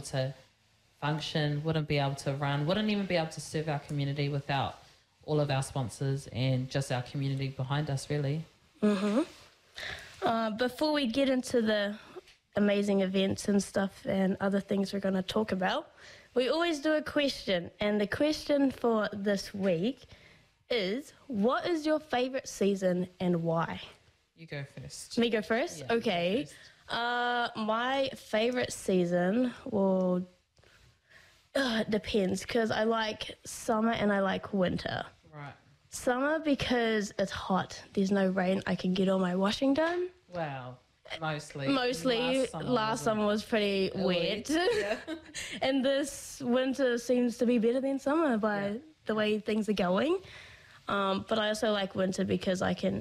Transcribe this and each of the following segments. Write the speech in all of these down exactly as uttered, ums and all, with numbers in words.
to function, wouldn't be able to run, wouldn't even be able to serve our community without all of our sponsors and just our community behind us, really. Mm-hmm. Uh, before we get into the amazing events and stuff and other things we're going to talk about, we always do a question. And the question for this week is, what is your favourite season and why? You go first. Me go first? Yeah, okay. You go first. Uh, my favourite season, well, uh, it depends, because I like summer and I like winter. Right. Summer because it's hot. There's no rain. I can get all my washing done. Wow. Mostly. Mostly. Last summer, Last summer was pretty wet. Yeah. And this winter seems to be better than summer by Yeah. the way things are going. Um, but I also like winter because I can,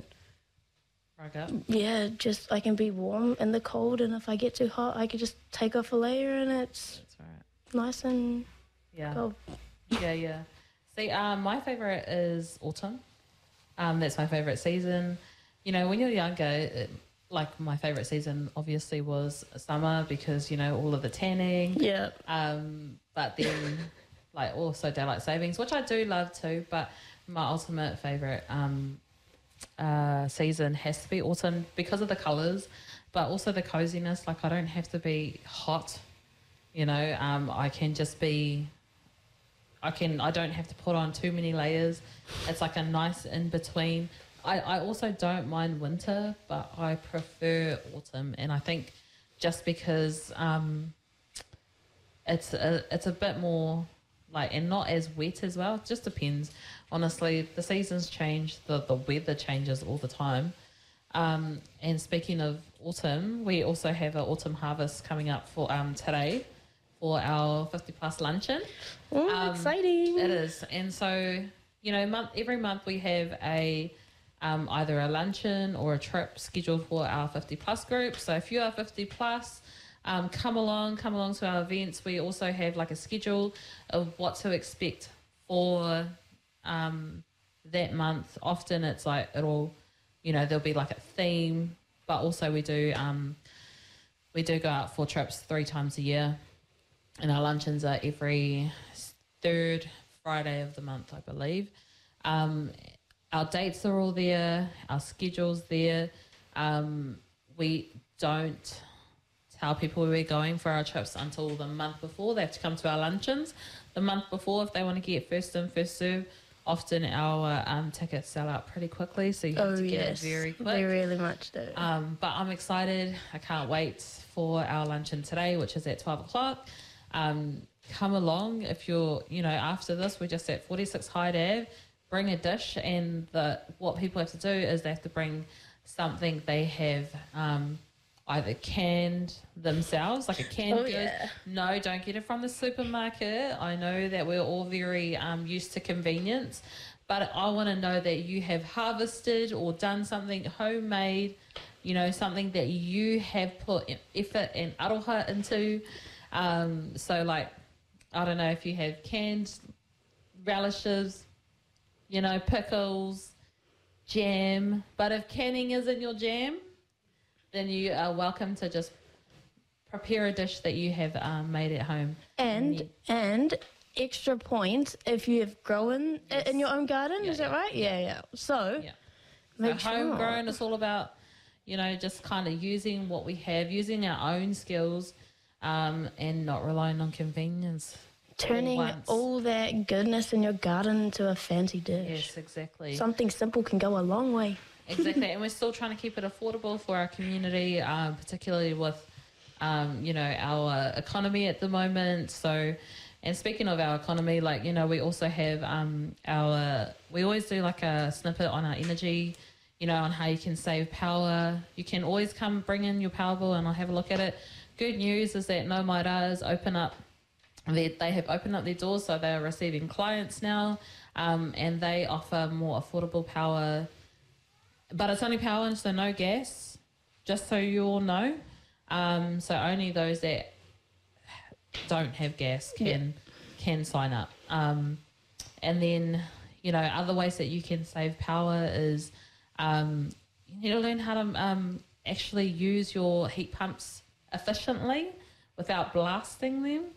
Rug up. yeah, just I can be warm in the cold. And if I get too hot, I can just take off a layer and it's That's right. nice and Yeah. cold. Yeah, yeah. See, um, my favourite is autumn. Um, that's my favourite season. You know, when you're younger, it, like my favourite season obviously was summer because, you know, all of the tanning. Yeah. Um, but then, like, also daylight savings, which I do love too. But my ultimate favourite um, uh, season has to be autumn because of the colours, but also the coziness. Like, I don't have to be hot. You know, um, I can just be. I can. I don't have to put on too many layers. It's like a nice in between. I, I also don't mind winter, but I prefer autumn, and I think just because um, it's a, it's a bit more like and not as wet as well. It just depends. Honestly, the seasons change, the the weather changes all the time. Um, and speaking of autumn, we also have an autumn harvest coming up for um today. For our fifty plus luncheon. Oh, Um, exciting. It is. And so, you know, month every month we have a um, either a luncheon or a trip scheduled for our fifty plus group. So if you are fifty plus, um, come along, come along to our events. We also have like a schedule of what to expect for um, that month. Often it's like it'll, you know, there'll be like a theme, but also we do um, we do go out for trips three times a year. And our luncheons are every third Friday of the month, I believe. Um, our dates are all there. Our schedule's there. Um, we don't tell people where we're going for our trips until the month before. They have to come to our luncheons the month before if they want to get first in, first serve. Often our um, tickets sell out pretty quickly, so you have Oh, to get yes. it very quick. They really much do. Um, but I'm excited. I can't wait for our luncheon today, which is at twelve o'clock. Um, come along if you're, you know, after this, we're just at forty-six Hyde Ave. Bring a dish, and the what people have to do is they have to bring something they have um, either canned themselves, like a canned Oh, good. yeah. No, don't get it from the supermarket. I know that we're all very um, used to convenience, but I want to know that you have harvested or done something homemade, you know, something that you have put effort and aroha into. Um, so like, I don't know if you have canned relishes, you know, pickles, jam, but if canning isn't your jam, then you are welcome to just prepare a dish that you have um, made at home. And Yeah. and extra points if you have grown it in your own garden. Yeah, is that yeah, right? Yeah, yeah. So Yeah. make so sure. homegrown, it's all about, you know, just kind of using what we have, using our own skills, um, and not relying on convenience. Turning once. all that goodness in your garden into a fancy dish. Yes, exactly. Something simple can go a long way. Exactly, and we're still trying to keep it affordable for our community, um, particularly with, um, you know, our economy at the moment. So, and speaking of our economy, like, you know, we also have um, our, we always do like a snippet on our energy, you know, on how you can save power. You can always come bring in your power bill and I'll have a look at it. Good news is that No Mairas open up, they, they have opened up their doors, so they are receiving clients now, um, and they offer more affordable power. But it's only power, so no gas, just so you all know. Um, so only those that don't have gas can Yeah. can sign up. Um, and then, you know, other ways that you can save power is um, you need to learn how to um, actually use your heat pumps efficiently without blasting them.